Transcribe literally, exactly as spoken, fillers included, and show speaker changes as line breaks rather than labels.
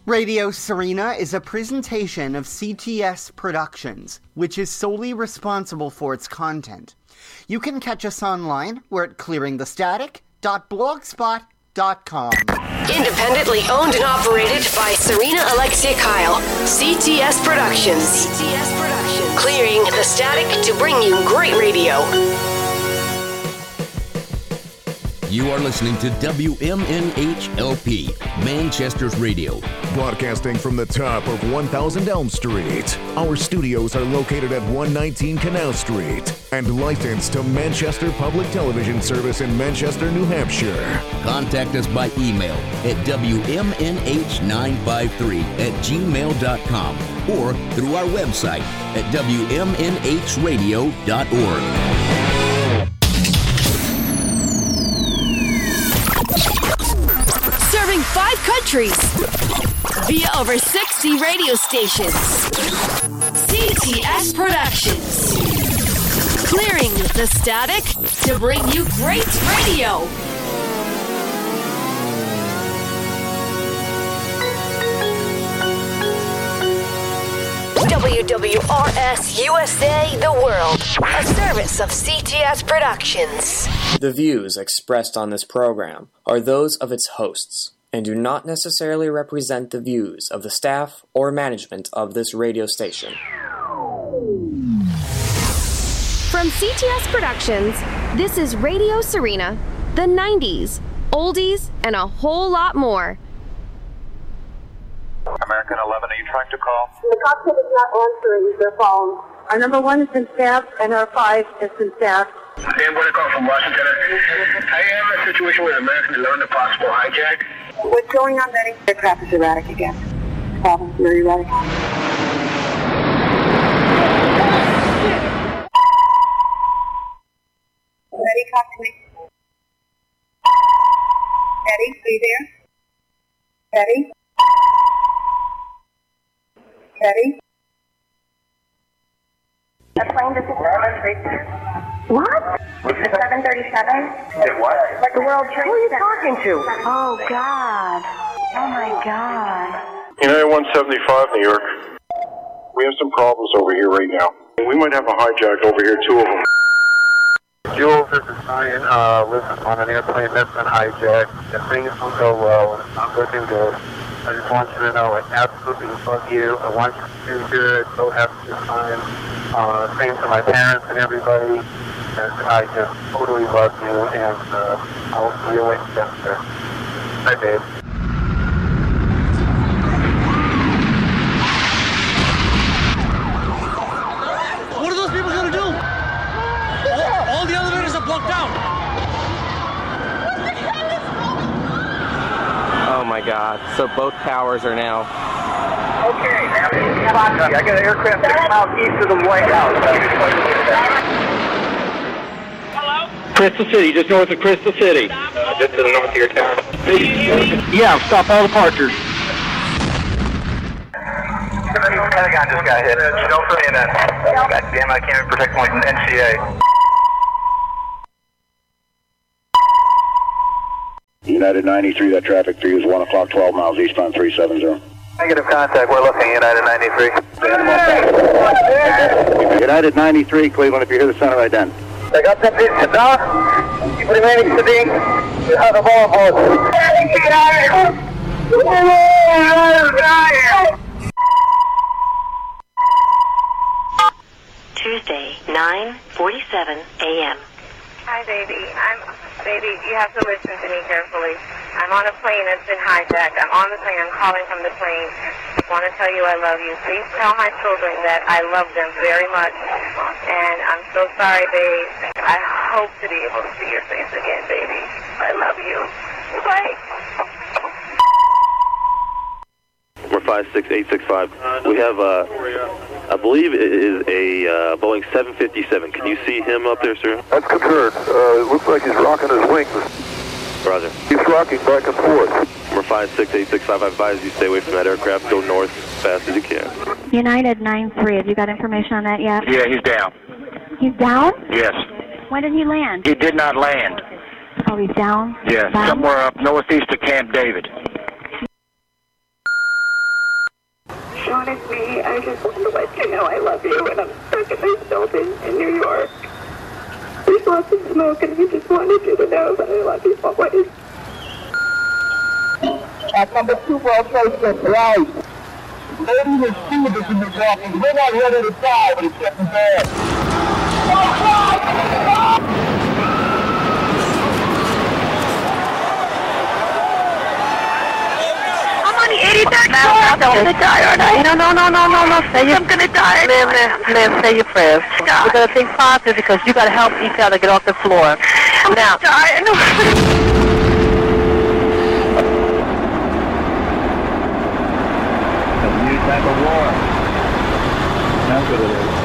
Radio Serena is a presentation of C T S Productions, which is solely responsible for its content. You can catch us online. We're at clearing the static dot blogspot dot com.
Independently owned and operated by Serena Alexia Kyle. C T S Productions. C T S Productions. Clearing the static to bring you great radio.
You are listening to W M N H L P, Manchester's Radio.
Broadcasting from the top of one thousand Elm Street. Our studios are located at one nineteen Canal Street and licensed to Manchester Public Television Service in Manchester, New Hampshire.
Contact us by email at W M N H nine five three at gmail dot com or through our website at W M N H radio dot org.
Serving five countries via over sixty radio stations. C T S Productions. Clearing the static to bring you great radio. W W R S U S A The World, a service of C T S Productions.
The views expressed on this program are those of its hosts and do not necessarily represent the views of the staff or management of this radio station.
From C T S Productions, this is Radio Serena, the nineties, oldies, and a whole lot more.
American eleven, are you trying to call?
The cockpit is not answering their phone. Our number one has been staffed, and our five has been staffed.
Hey, I'm going to call from Washington. I am in a situation with American eleven, a possible hijack.
What's going on, Betty? The aircraft is erratic again. Problems very erratic. Betty, talk to me. Betty, are you there? Betty? Betty?
The plane just eleven thirty-seven. What? seven thirty-seven?
Hey, what?
Like the World Trade Center.
Who are you talking to?
Oh, God. Oh, my God.
United one seventy-five, New York. We have some problems over here right now. We might have a hijack over here, two of them. Jules, this is Ryan. Uh, lives on an airplane that's been hijacked. If things don't go well, it's not looking good. I just want you to know I absolutely love you. I want you to do good. So happy to find. Uh, same to my parents and everybody. And I just totally love you, and uh, I'll see you later, Jessica. Bye, babe.
What are those people going to do? All, all the elevators are blocked out.
Oh my God! So both towers are now.
Okay, I got an aircraft six miles east of the White House. Hello?
Crystal City, just north of Crystal City.
Uh, just to the north of your town.
Yeah, stop all departures.
Pentagon just got hit. No for me in that. God damn it, I can't even protect my N C A.
United ninety-three, that traffic for you is one o'clock, twelve miles eastbound three seven zero.
Negative contact, we're looking, United ninety-three.
United ninety-three, Cleveland, if you hear the center ident.
I got that piece of down. Keep remaining sitting. You have the ball board.
Tuesday, nine forty-seven a.m.
Hi, baby. I'm, baby, you have to listen to me carefully. I'm on a plane that's been hijacked. I'm on the plane. I'm calling from the plane. I want to tell you I love you. Please tell my children that I love them very much. And I'm so sorry, babe. I hope to be able to see your face again, baby. I love you. Bye.
We're five six eight six five. We have, uh, I believe it is a uh, Boeing seven fifty-seven. Can you see him up there, sir?
That's confirmed. Uh, it looks like he's rocking his wings.
Roger.
He's rocking back and forth.
We're five six eight six five. I advise you stay away from that aircraft. Go north as fast as you can.
United nine three, have you got information on that yet?
Yeah, he's down.
He's down?
Yes.
When did he land?
He did not land.
Oh, he's down?
Yes,
down?
somewhere up northeast of Camp David.
wanted me. I just wanted to let you know I love you, and I'm stuck in this building in New York. There's lots of smoke, and I just wanted you to know that I love you always.
At number two World Trade Center, right. Ladies and students in this office, we're not ready to die, but it's getting bad.
I'm on the eighty-third floor. I'm gonna die, aren't I? No, no, no, no, no, no. Say I'm gonna die.
Ma'am, ma'am, ma'am, say your prayers.
God.
We're gonna think positive because you gotta help each other get off the floor.
I'm
now.
gonna die. No.
A new type of war. That's what it is.